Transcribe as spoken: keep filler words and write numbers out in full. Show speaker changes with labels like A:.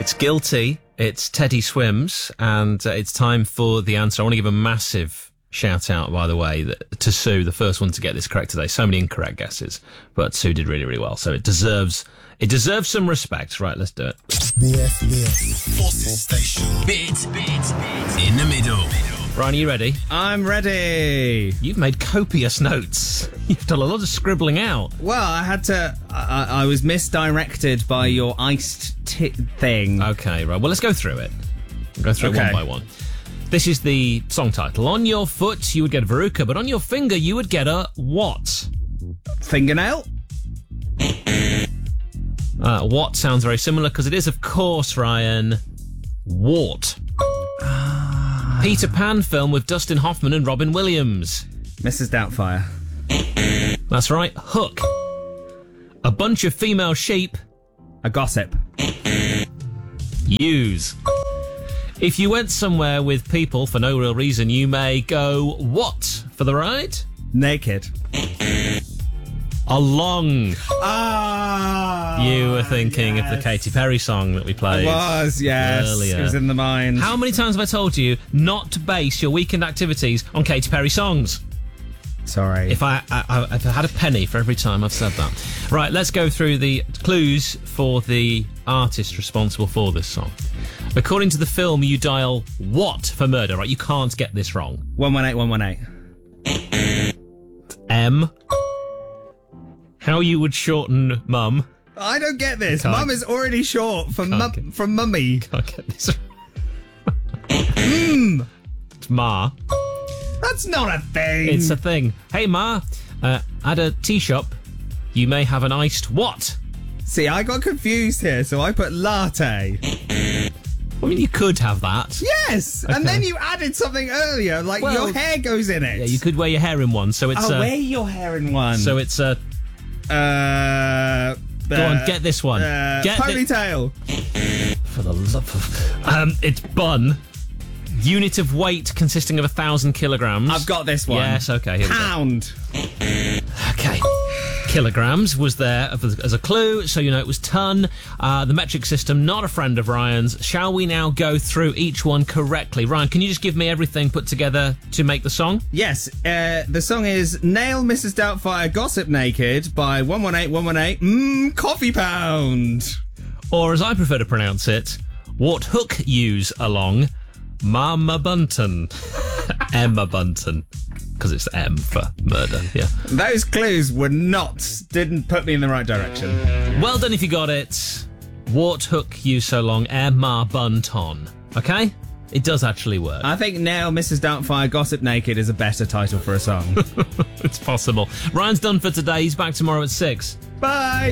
A: It's Guilty, it's Teddy Swims, and uh, it's time for the answer. I want to give a massive shout out, by the way, that, to Sue, the first one to get this correct today. So many incorrect guesses, but Sue did really, really well. So it deserves it deserves some respect. Right, let's do it.
B: B F B F Forces Station.
C: Bit, bit, bit in the middle.
A: Ryan, are you ready?
D: I'm ready.
A: You've made copious notes. You've done a lot of scribbling out.
D: Well, I had to... I, I was misdirected by your iced tit thing.
A: Okay, right. Well, let's go through it. We'll go through
D: Okay.
A: it one by one. This is the song title. On your foot, you would get a verruca, but on your finger, you would get a what?
D: Fingernail?
A: Uh, what sounds very similar, because it is, of course, Ryan, wart. Peter Pan film with Dustin Hoffman and Robin Williams.
D: Missus Doubtfire.
A: That's right, hook. A bunch of female sheep.
D: A gossip.
A: Use. If you went somewhere with people for no real reason, you may go what for the ride?
D: Naked.
A: Along.
D: Ah,
A: You were thinking
D: yes.
A: of the Katy Perry song that we played.
D: It was, yes.
A: Earlier.
D: It was in the mind.
A: How many times have I told you not to base your weekend activities on Katy Perry songs?
D: Sorry.
A: If I, I, if I had a penny for every time I've said that. Right, let's go through the clues for the artist responsible for this song. According to the film, you dial what for murder, right? You can't get this wrong.
D: one one eight one one eight.
A: M. How you would shorten mum.
D: I don't get this.
A: Can't-
D: Mum is already short for
A: Can't
D: mum,
A: get-
D: from mummy.
A: Can't get this wrong. It's Ma.
D: That's not a thing.
A: It's a thing. Hey, Ma, uh, at a tea shop, you may have an iced what?
D: See, I got confused here, so I put latte.
A: I mean, you could have that.
D: Yes, and then you added something earlier, like
A: Well,
D: your hair goes in it.
A: Yeah, you could wear your hair in one, so it's
D: Oh,
A: uh,
D: wear your hair in one.
A: so it's uh,
D: uh,
A: go on, get this one.
D: Uh,
A: Get thi-
D: ponytail.
A: for the love of um, it's bun. Unit of weight consisting of a thousand kilograms.
D: I've got this one.
A: Yes, okay. Here we go.
D: Pound.
A: Okay. Kilograms was there as a clue, so you know it was ton. Uh, the metric system, not a friend of Ryan's. Shall we now go through each one correctly? Ryan, can you just give me everything put together to make the song?
D: Yes, uh, the song is Nail Missus Doubtfire Gossip Naked by one one eight one one eight Mmm, Coffee Pound.
A: Or, as I prefer to pronounce it, what hook use along Mama Bunton. Emma Bunton. Because it's M for murder, yeah.
D: Those clues were not, didn't put me in the right direction.
A: Well done if you got it. What hook you so long, Emma Bunton. Okay? It does actually work.
D: I think Nail Missus Doubtfire Gossip Naked is a better title for a song.
A: It's possible. Ryan's done for today. He's back tomorrow at six.
D: Bye!